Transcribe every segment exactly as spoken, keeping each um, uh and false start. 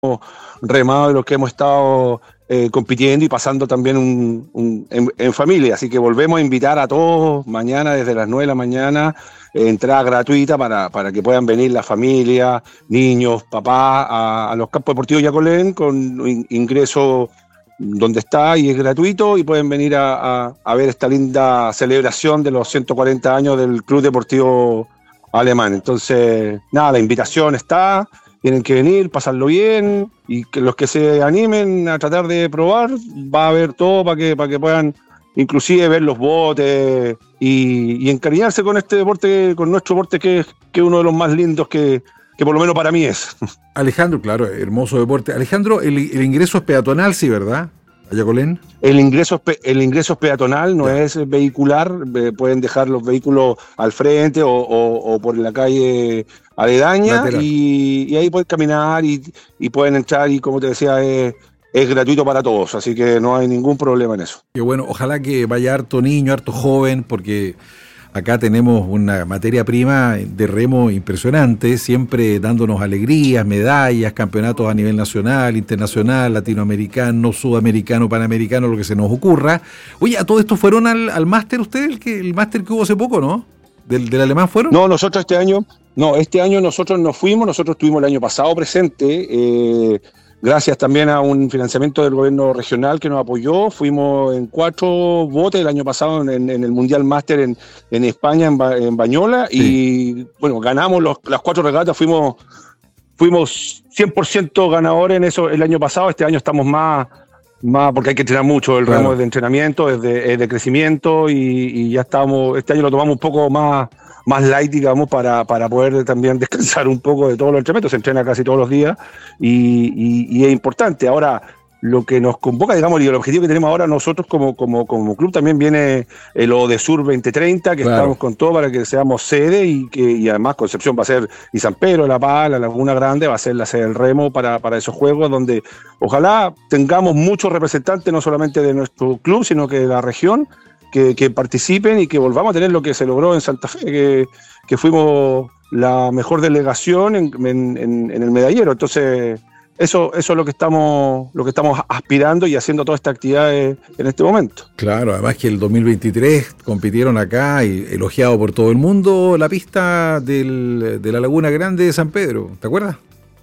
remado y los que hemos estado eh, compitiendo y pasando también un, un, en, en familia. Así que volvemos a invitar a todos mañana desde las nueve de la mañana, eh, entrada gratuita para, para que puedan venir la familia, niños, papás, a, a los campos deportivos Yacolén con in, ingreso donde está y es gratuito y pueden venir a, a, a ver esta linda celebración de los ciento cuarenta años del Club Deportivo Alemán. Entonces, nada, la invitación está, tienen que venir, pasarlo bien y que los que se animen a tratar de probar, va a haber todo para que, para que puedan inclusive ver los botes y, y encariñarse con este deporte, con nuestro deporte que es, que es uno de los más lindos que, que por lo menos para mí es. Alejandro, claro, hermoso deporte. Alejandro, el, el ingreso es peatonal, sí, ¿verdad? ¿A Yacolén? El ingreso, es pe- el ingreso es peatonal, no ya. Es vehicular, eh, pueden dejar los vehículos al frente o, o, o por la calle aledaña y, y ahí pueden caminar y, y pueden entrar y como te decía es, es gratuito para todos, así que no hay ningún problema en eso. Qué bueno, ojalá que vaya harto niño, harto joven, porque acá tenemos una materia prima de remo impresionante, siempre dándonos alegrías, medallas, campeonatos a nivel nacional, internacional, latinoamericano, sudamericano, panamericano, lo que se nos ocurra. Oye, ¿a todo esto fueron al, al máster ustedes? El, que, el máster que hubo hace poco, ¿no? ¿Del, del alemán fueron? No, nosotros este año, no, este año nosotros nos fuimos, nosotros estuvimos el año pasado presente, eh, gracias también a un financiamiento del gobierno regional que nos apoyó, fuimos en cuatro botes el año pasado en, en el Mundial Máster en, en España, en, ba, en Bañola, sí. Y bueno, ganamos los, las cuatro regatas, fuimos, fuimos cien por ciento ganadores en eso el año pasado, este año estamos más, más porque hay que entrenar mucho, el claro. remo es de entrenamiento, es de, es de crecimiento y, y ya estamos, este año lo tomamos un poco más... más light, digamos, para, para poder también descansar un poco de todos los entrenamientos. Se entrena casi todos los días y, y, y es importante. Ahora, lo que nos convoca, digamos, y el objetivo que tenemos ahora nosotros como, como, como club también viene el ODESUR veinte treinta, que claro. Estamos con todo para que seamos sede y que y además Concepción va a ser, y San Pedro, La Paz, la Laguna Grande va a ser la sede del remo para, para esos juegos donde ojalá tengamos muchos representantes, no solamente de nuestro club, sino que de la región, Que, que participen y que volvamos a tener lo que se logró en Santa Fe, que, que fuimos la mejor delegación en, en, en, en el medallero. Entonces, eso, eso es lo que estamos, lo que estamos aspirando y haciendo toda esta actividad en este momento. Claro, además que el dos mil veintitrés compitieron acá y elogiado por todo el mundo la pista del, de la Laguna Grande de San Pedro, ¿te acuerdas?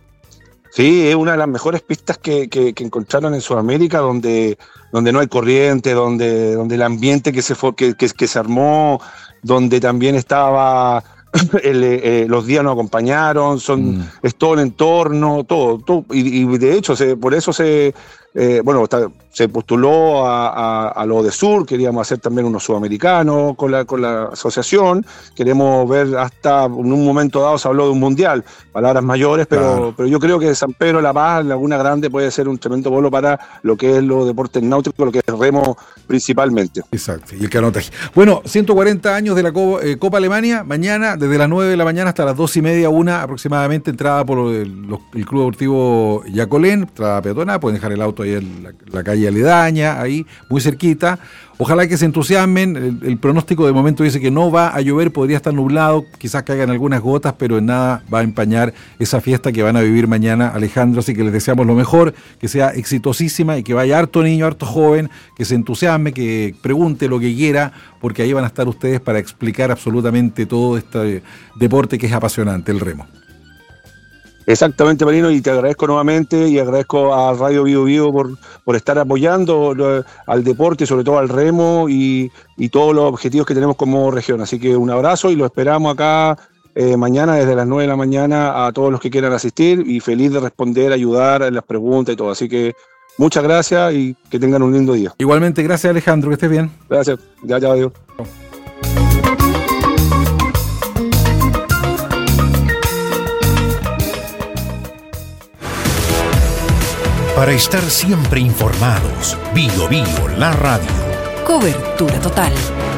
Sí, es una de las mejores pistas que, que, que encontraron en Sudamérica, donde, donde no hay corriente, donde, donde el ambiente que se, fue, que, que, que se armó, donde también estaba, el, eh, los días nos acompañaron, son, mm. es todo el entorno, todo, todo y, y de hecho se, por eso se, eh, bueno, está, se postuló a, a, a lo de Sur, queríamos hacer también unos sudamericanos con la, con la asociación, queremos ver hasta en un momento dado se habló de un mundial, palabras mayores, pero, claro. pero yo creo que San Pedro, La Paz, Laguna Grande puede ser un tremendo polo para lo que es los deportes náuticos, lo que es remo principalmente. Exacto, y el canotaje. Bueno, ciento cuarenta años de la Copa, eh, Copa Alemania, mañana desde las nueve de la mañana hasta las dos y media, una aproximadamente, entrada por el, los, el Club Deportivo Yacolén, entrada peatonal, pueden dejar el auto ahí en la, la calle aledaña, ahí, muy cerquita. Ojalá que se entusiasmen, el, el pronóstico de momento dice que no va a llover, podría estar nublado, quizás caigan algunas gotas, pero en nada va a empañar esa fiesta que van a vivir mañana, Alejandro, así que les deseamos lo mejor, que sea exitosísima y que vaya harto niño, harto joven, que se entusiasme, que pregunte lo que quiera, porque ahí van a estar ustedes para explicar absolutamente todo este deporte que es apasionante, el remo. Exactamente, Marino, y te agradezco nuevamente y agradezco a Radio Bio Bio por, por estar apoyando lo, al deporte, sobre todo al remo y, y todos los objetivos que tenemos como región. Así que un abrazo y lo esperamos acá eh, mañana desde las nueve de la mañana a todos los que quieran asistir y feliz de responder, ayudar en las preguntas y todo. Así que muchas gracias y que tengan un lindo día. Igualmente, gracias Alejandro, que estés bien. Gracias, ya, ya, adiós. Para estar siempre informados, Bio Bio, la radio. Cobertura total.